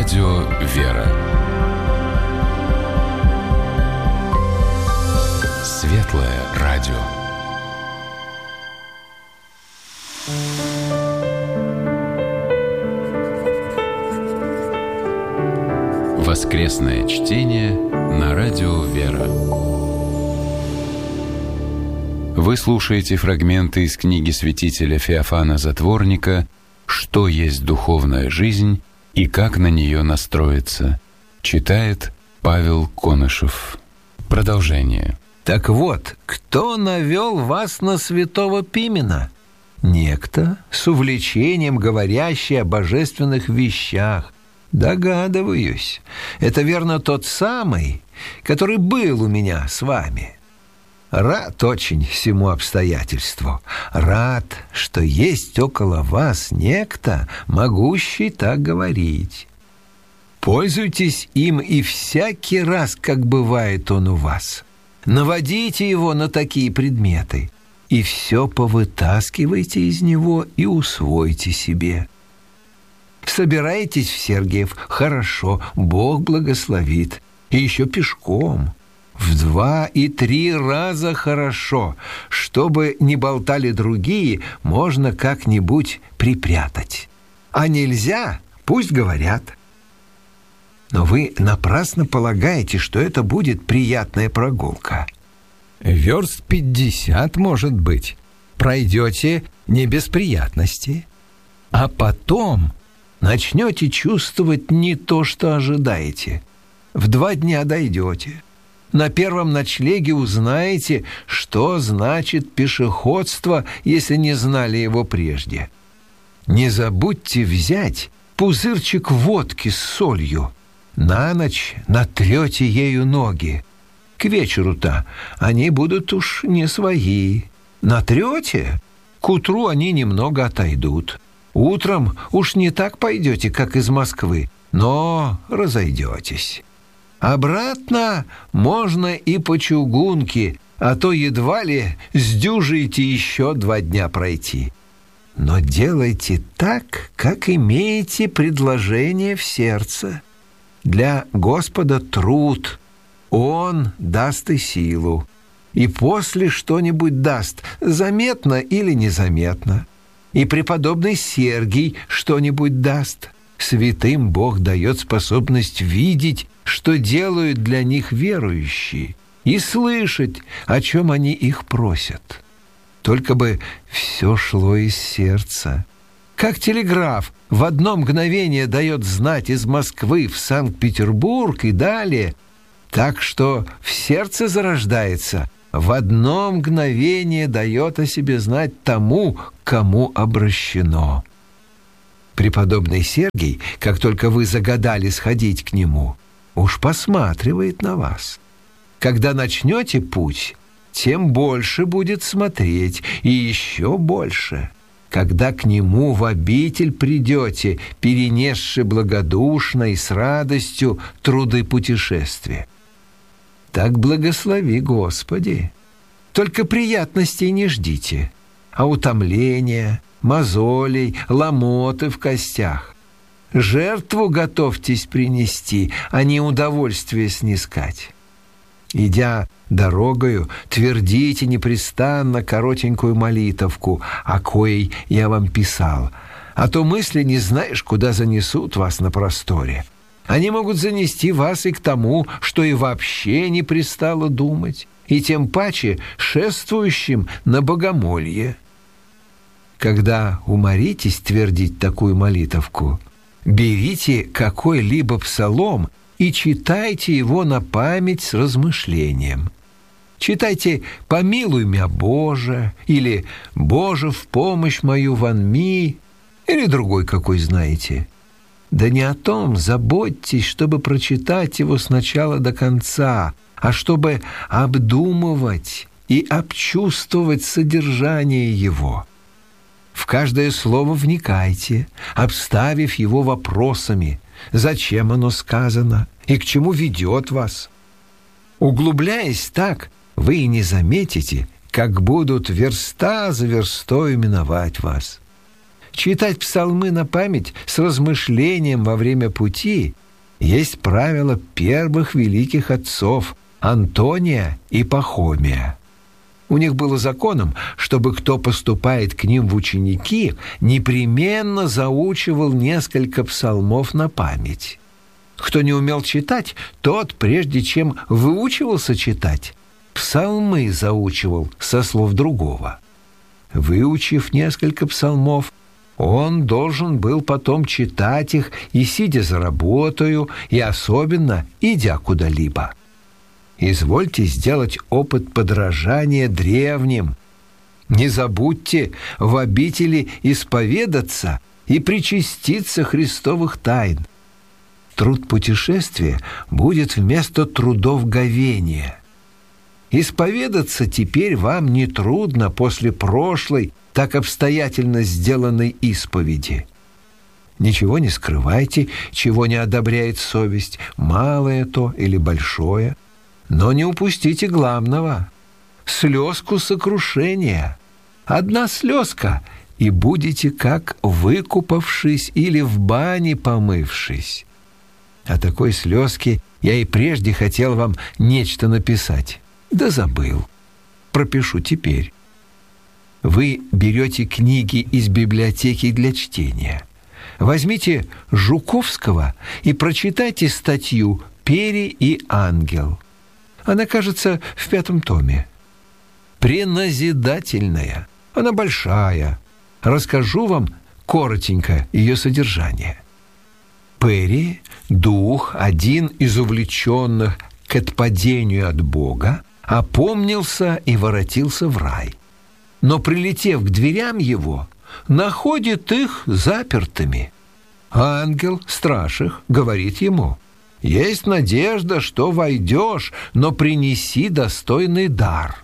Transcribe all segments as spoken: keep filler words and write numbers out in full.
Радио «Вера». Светлое радио. Воскресное чтение на Радио «Вера». Вы слушаете фрагменты из книги святителя Феофана Затворника «Что есть духовная жизнь и как на нее настроиться». Читает Павел Конышев. Продолжение. Так вот, кто навел вас на святого Пимена? Некто, с увлечением говорящий о божественных вещах. Догадываюсь, это верно тот самый, который был у меня с вами. Рад очень всему обстоятельству. Рад, что есть около вас некто, могущий так говорить. Пользуйтесь им и всякий раз, как бывает он у вас. Наводите его на такие предметы, и все повытаскивайте из него и усвойте себе. Собираетесь в Сергиев? Хорошо, Бог благословит. И еще пешком. В два и три раза хорошо. Чтобы не болтали другие, можно как-нибудь припрятать. А нельзя, пусть говорят. Но вы напрасно полагаете, что это будет приятная прогулка. Верст пятьдесят, может быть. Пройдете не без приятностей. А потом начнете чувствовать не то, что ожидаете. В два дня дойдете. На первом ночлеге узнаете, что значит пешеходство, если не знали его прежде. Не забудьте взять пузырчик водки с солью. На ночь натрете ею ноги. К вечеру-то они будут уж не свои. Натрете, к утру они немного отойдут. Утром уж не так пойдете, как из Москвы, но разойдетесь. Обратно можно и по чугунке, а то едва ли сдюжите еще два дня пройти. Но делайте так, как имеете предложение в сердце. Для Господа труд, Он даст и силу. И после что-нибудь даст, заметно или незаметно. И преподобный Сергий что-нибудь даст. Святым Бог дает способность видеть, что делают для них верующие, и слышать, о чем они их просят. Только бы все шло из сердца. Как телеграф в одно мгновение дает знать из Москвы в Санкт-Петербург и далее, так что в сердце зарождается, в одно мгновение дает о себе знать тому, кому обращено. Преподобный Сергий, как только вы загадали сходить к нему, уж посматривает на вас. Когда начнете путь, тем больше будет смотреть, и еще больше. Когда к нему в обитель придете, перенесши благодушно и с радостью труды путешествия. Так благослови, Господи. Только приятностей не ждите, а утомления, мозолей, ломоты в костях. Жертву готовьтесь принести, а не удовольствие снискать. Идя дорогою, твердите непрестанно коротенькую молитовку, о коей я вам писал, а то мысли не знаешь, куда занесут вас на просторе. Они могут занести вас и к тому, что и вообще не пристало думать, и тем паче шествующим на богомолье. Когда уморитесь твердить такую молитовку, берите какой-либо псалом и читайте его на память с размышлением. Читайте «Помилуй мя, Боже» или «Боже, в помощь мою вонми» или другой какой знаете. Да не о том заботьтесь, чтобы прочитать его с начала до конца, а чтобы обдумывать и обчувствовать содержание его. В каждое слово вникайте, обставив его вопросами, зачем оно сказано и к чему ведет вас. Углубляясь так, вы и не заметите, как будут верста за верстою миновать вас. Читать псалмы на память с размышлением во время пути есть правило первых великих отцов Антония и Пахомия. У них было законом, чтобы кто поступает к ним в ученики, непременно заучивал несколько псалмов на память. Кто не умел читать, тот, прежде чем выучивался читать, псалмы заучивал со слов другого. Выучив несколько псалмов, он должен был потом читать их и сидя за работою, и особенно идя куда-либо. Извольте сделать опыт подражания древним. Не забудьте в обители исповедаться и причаститься Христовых тайн. Труд путешествия будет вместо трудов говения. Исповедаться теперь вам нетрудно после прошлой, так обстоятельно сделанной исповеди. Ничего не скрывайте, чего не одобряет совесть, малое то или большое. Но не упустите главного — слезку сокрушения. Одна слезка, и будете как выкупавшись или в бане помывшись. О такой слезке я и прежде хотел вам нечто написать, да забыл. Пропишу теперь. Вы берете книги из библиотеки для чтения. Возьмите Жуковского и прочитайте статью «Пери и ангел». Она, кажется, в пятом томе. Преназидательная. Она большая. Расскажу вам коротенько ее содержание. Пери, дух, один из увлеченных к отпадению от Бога, опомнился и воротился в рай. Но, прилетев к дверям его, находит их запертыми. Ангел, страж их, говорит ему: «Есть надежда, что войдешь, но принеси достойный дар».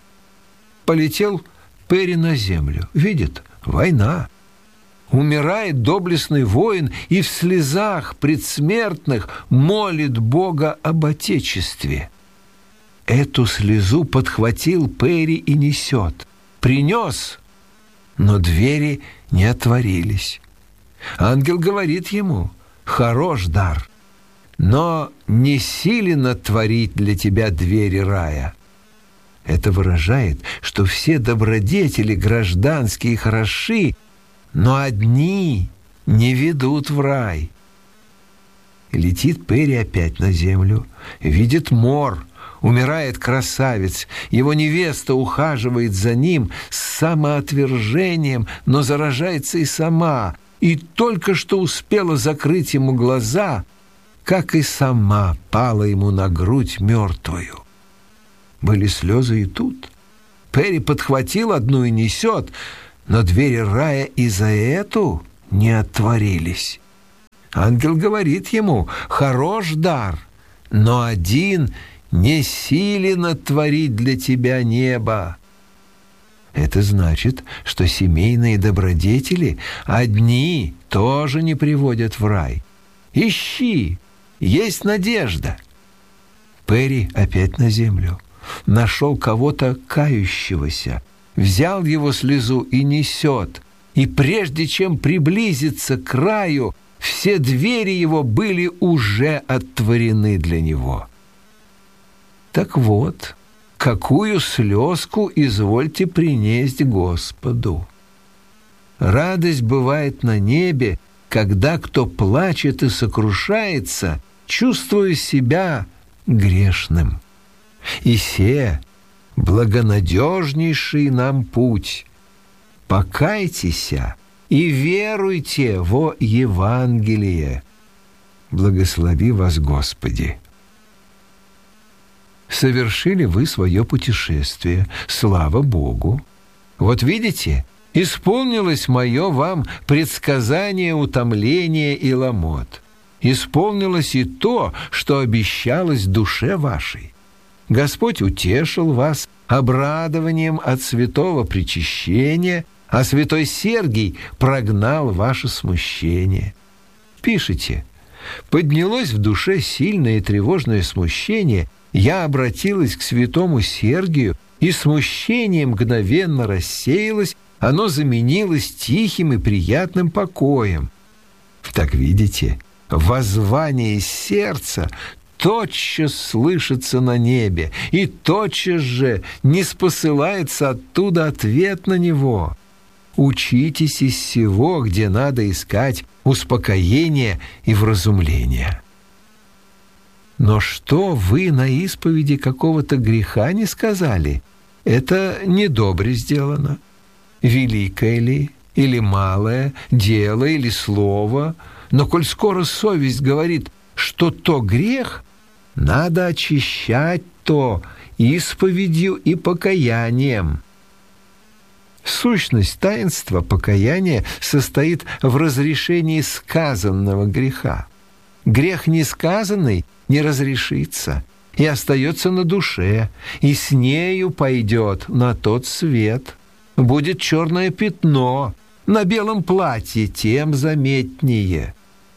Полетел Пери на землю. Видит, война. Умирает доблестный воин и в слезах предсмертных молит Бога об Отечестве. Эту слезу подхватил Пери и несет. Принес, но двери не отворились. Ангел говорит ему: «Хорош дар, но не силен творить для тебя двери рая». Это выражает, что все добродетели гражданские хороши, но одни не ведут в рай. Летит Пери опять на землю, видит мор, умирает красавец, его невеста ухаживает за ним с самоотвержением, но заражается и сама, и только что успела закрыть ему глаза, как и сама пала ему на грудь мертвую. Были слезы и тут. Пери подхватил одну и несет, но двери рая и за эту не отворились. Ангел говорит ему: «Хорош дар, но один не силен творить для тебя небо». Это значит, что семейные добродетели одни тоже не приводят в рай. Ищи, есть надежда. Пери опять на землю. Нашел кого-то кающегося, взял его слезу и несет. И прежде чем приблизиться к краю, все двери его были уже отворены для него. Так вот, какую слезку извольте принесть Господу. Радость бывает на небе, когда кто плачет и сокрушается, чувствуя себя грешным. И се благонадежнейший нам путь. Покайтеся и веруйте во Евангелие. Благослови вас, Господи. Совершили вы свое путешествие, слава Богу. Вот видите, исполнилось мое вам предсказание утомления и ломот. Исполнилось и то, что обещалось душе вашей. Господь утешил вас обрадованием от святого причащения, а святой Сергий прогнал ваше смущение. Пишите: поднялось в душе сильное и тревожное смущение, я обратилась к святому Сергию, и смущение мгновенно рассеялось, оно заменилось тихим и приятным покоем. Так видите, воззвание сердца тотчас слышится на небе, и тотчас же ниспосылается оттуда ответ на него. Учитесь из всего, где надо искать успокоение и вразумление. Но что вы на исповеди какого-то греха не сказали, это недобре сделано. Великое ли или малое дело или слово, но коль скоро совесть говорит, что то грех, надо очищать то исповедью и покаянием. Сущность таинства покаяния состоит в разрешении сказанного греха. Грех несказанный не разрешится и остается на душе, и с нею пойдет на тот свет. Будет черное пятно на белом платье, тем заметнее.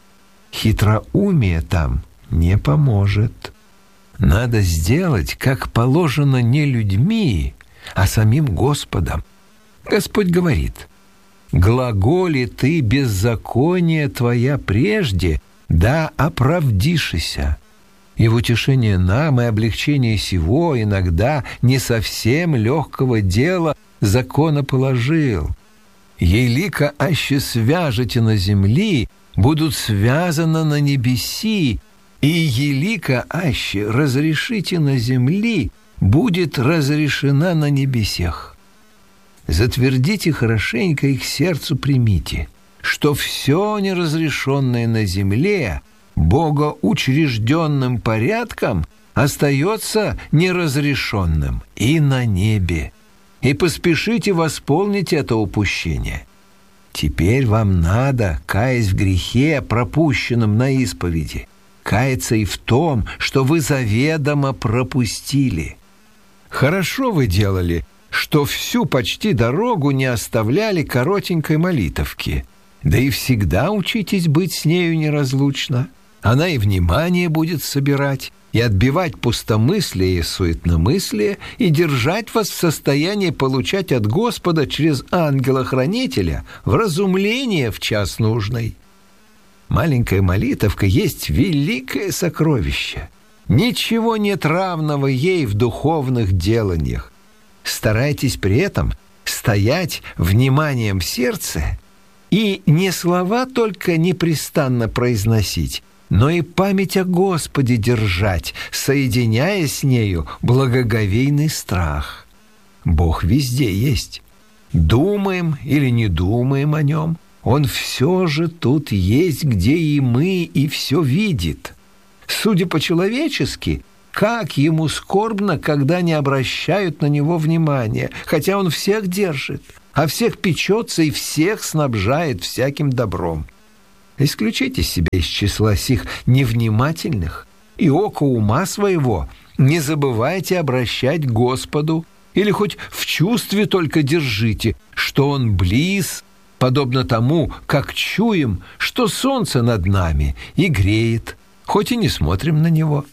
Хитроумие там не поможет. Надо сделать, как положено, не людьми, а самим Господом. Господь говорит: «Глаголи ты беззаконие твоя прежде, да оправдишися». И в утешение нам и облегчение сего иногда не совсем легкого дела закона положил. Елико аще свяжете на земли, будут связаны на небеси, и елико аще разрешите на земли, будет разрешена на небесех. Затвердите хорошенько и к сердцу примите, что все неразрешенное на земле богоучрежденным порядком остается неразрешенным и на небе. И поспешите восполнить это упущение. Теперь вам надо, каясь в грехе, пропущенном на исповеди, каяться и в том, что вы заведомо пропустили. Хорошо вы делали, что всю почти дорогу не оставляли коротенькой молитовки, да и всегда учитесь быть с нею неразлучно. Она и внимание будет собирать, и отбивать пустомыслие и суетномыслие, и держать вас в состоянии получать от Господа через ангела-хранителя вразумление в час нужный. Маленькая молитовка есть великое сокровище. Ничего нет равного ей в духовных деланиях. Старайтесь при этом стоять вниманием в сердце и не слова только непрестанно произносить, но и память о Господе держать, соединяя с нею благоговейный страх. Бог везде есть. Думаем или не думаем о Нем, Он все же тут есть, где и мы, и все видит. Судя по-человечески, как Ему скорбно, когда не обращают на Него внимания, хотя Он всех держит, о всех печется и всех снабжает всяким добром. Исключите себя из числа сих невнимательных, и око ума своего не забывайте обращать к Господу, или хоть в чувстве только держите, что Он близ, подобно тому, как чуем, что солнце над нами и греет, хоть и не смотрим на него.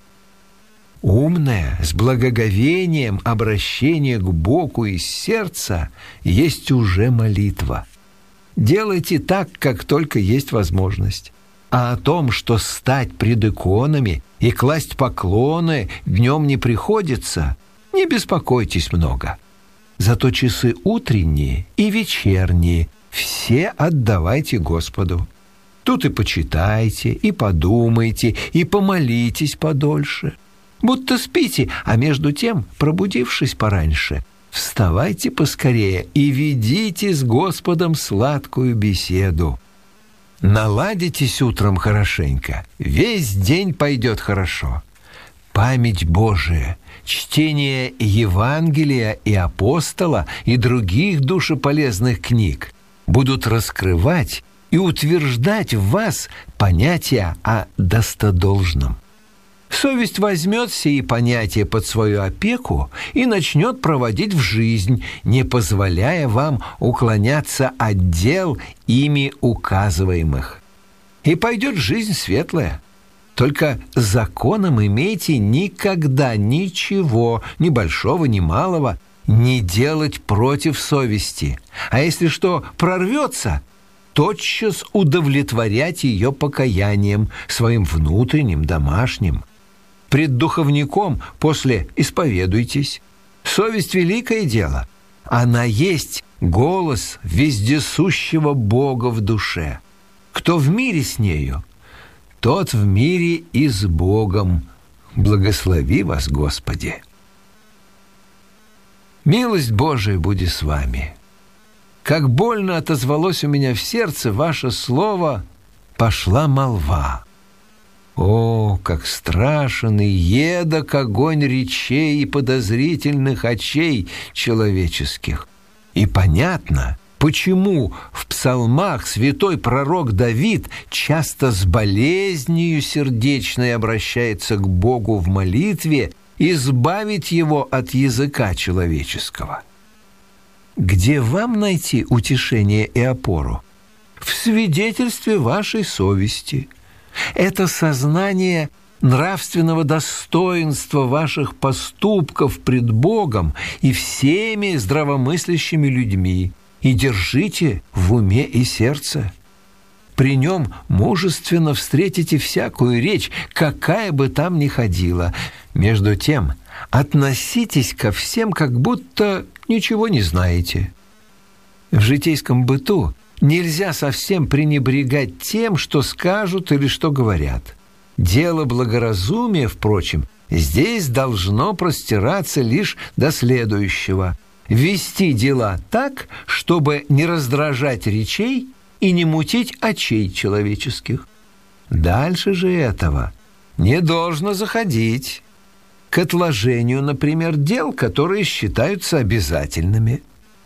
Умное, с благоговением обращение к Богу из сердца есть уже молитва. Делайте так, как только есть возможность. А о том, что стать пред иконами и класть поклоны днем не приходится, не беспокойтесь много. Зато часы утренние и вечерние все отдавайте Господу. Тут и почитайте, и подумайте, и помолитесь подольше. Будто спите, а между тем, пробудившись пораньше, вставайте поскорее и ведите с Господом сладкую беседу. Наладитесь утром хорошенько, весь день пойдет хорошо. Память Божия, чтение Евангелия и апостола и других душеполезных книг будут раскрывать и утверждать в вас понятие о достодолжном. Совесть возьмет сии понятия под свою опеку и начнет проводить в жизнь, не позволяя вам уклоняться от дел, ими указываемых. И пойдет жизнь светлая. Только законом имейте никогда ничего, ни большого, ни малого, не делать против совести, а если что прорвется, тотчас удовлетворять ее покаянием, своим внутренним, домашним. Пред духовником после исповедуйтесь. Совесть – великое дело. Она есть голос вездесущего Бога в душе. Кто в мире с нею, тот в мире и с Богом. Благослови вас, Господи. Милость Божия буди с вами. Как больно отозвалось у меня в сердце ваше слово «пошла молва». О, как страшен и едок огонь речей и подозрительных очей человеческих! И понятно, почему в псалмах святой пророк Давид часто с болезнью сердечной обращается к Богу в молитве избавить его от языка человеческого. Где вам найти утешение и опору? В свидетельстве вашей совести. Это сознание нравственного достоинства ваших поступков пред Богом и всеми здравомыслящими людьми, и держите в уме и сердце. При нем мужественно встретите всякую речь, какая бы там ни ходила. Между тем, относитесь ко всем, как будто ничего не знаете. В житейском быту нельзя совсем пренебрегать тем, что скажут или что говорят. Дело благоразумия, впрочем, здесь должно простираться лишь до следующего: вести дела так, чтобы не раздражать речей и не мутить очей человеческих. Дальше же этого не должно заходить к отложению, например, дел, которые считаются обязательными.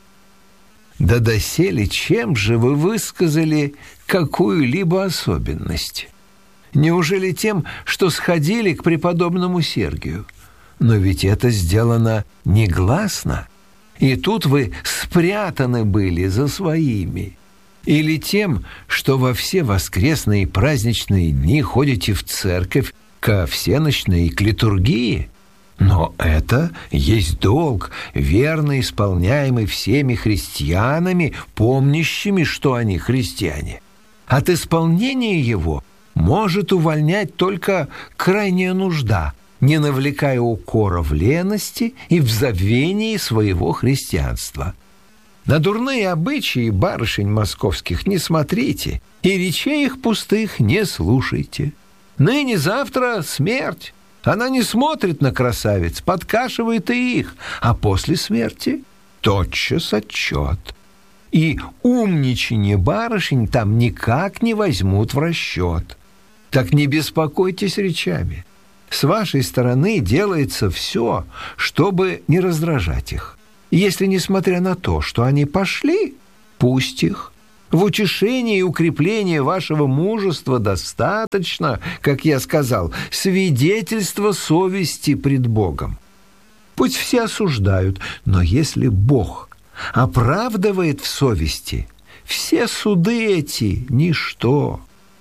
Да доселе чем же вы высказали какую-либо особенность? Неужели тем, что сходили к преподобному Сергию? Но ведь это сделано негласно, и тут вы спрятаны были за своими. Или тем, что во все воскресные и праздничные дни ходите в церковь ко всенощной и к литургии? Но это есть долг, верно исполняемый всеми христианами, помнящими, что они христиане. От исполнения его может увольнять только крайняя нужда, не навлекая укора в лености и в забвении своего христианства. На дурные обычаи барышень московских не смотрите, и речей их пустых не слушайте. Ныне-завтра смерть. Она не смотрит на красавиц, подкашивает и их, а после смерти тотчас отчет. И умничанье барышень там никак не возьмут в расчет. Так не беспокойтесь речами. С вашей стороны делается все, чтобы не раздражать их. Если, несмотря на то, что они пошли, пусть их. В утешении и укреплении вашего мужества достаточно, как я сказал, свидетельства совести пред Богом. Пусть все осуждают, но если Бог оправдывает в совести, все суды эти – ничто.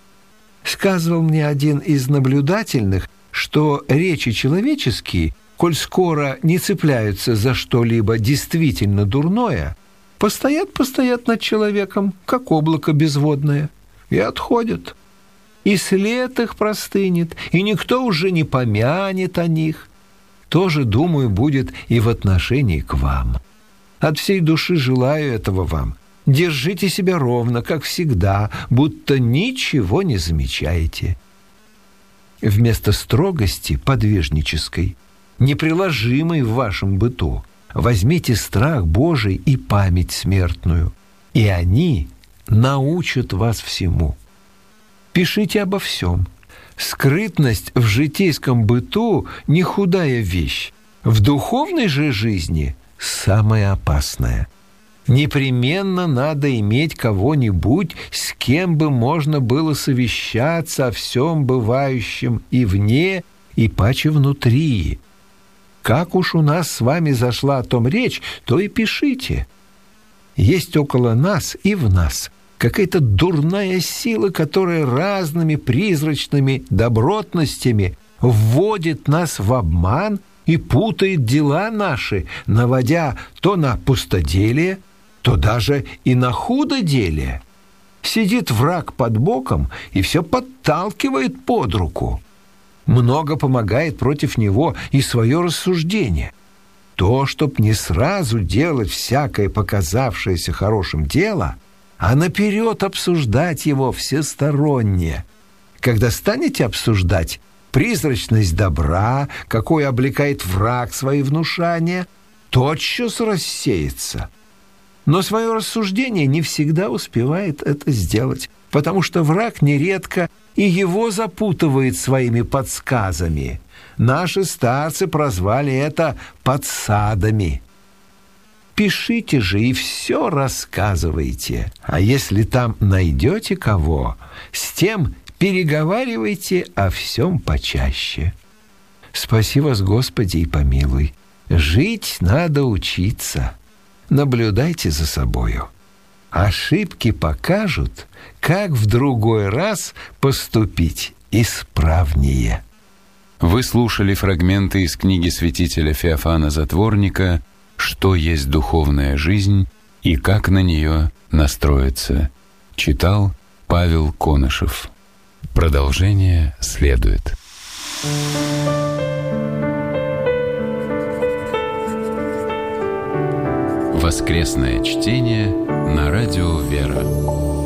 Сказывал мне один из наблюдательных, что речи человеческие, коль скоро не цепляются за что-либо действительно дурное, постоят-постоят над человеком, как облако безводное, и отходят. И след их простынет, и никто уже не помянет о них. То же, думаю, будет и в отношении к вам. От всей души желаю этого вам. Держите себя ровно, как всегда, будто ничего не замечаете. Вместо строгости подвижнической, неприложимой в вашем быту, возьмите страх Божий и память смертную, и они научат вас всему. Пишите обо всем. Скрытность в житейском быту не худая вещь, в духовной же жизни самая опасная. Непременно надо иметь кого-нибудь, с кем бы можно было совещаться о всем бывающем и вне, и паче внутри. Как уж у нас с вами зашла о том речь, то и пишите. Есть около нас и в нас какая-то дурная сила, которая разными призрачными добротностями вводит нас в обман и путает дела наши, наводя то на пустоделие, то даже и на худоделие. Сидит враг под боком и все подталкивает под руку. Много помогает против него и свое рассуждение. То, чтоб не сразу делать всякое показавшееся хорошим дело, а наперед обсуждать его всесторонне. Когда станете обсуждать призрачность добра, какой облекает враг свои внушания, тотчас рассеется. Но свое рассуждение не всегда успевает это сделать, потому что враг нередко и его запутывает своими подсказами. Наши старцы прозвали это подсадами. Пишите же и все рассказывайте, а если там найдете кого, с тем переговаривайте о всем почаще. Спаси вас, Господи, и помилуй. Жить надо учиться. Наблюдайте за собою. Ошибки покажут, как в другой раз поступить исправнее. Вы слушали фрагменты из книги святителя Феофана Затворника «Что есть духовная жизнь и как на нее настроиться». Читал Павел Конышев. Продолжение следует. Воскресное чтение на радио «Вера».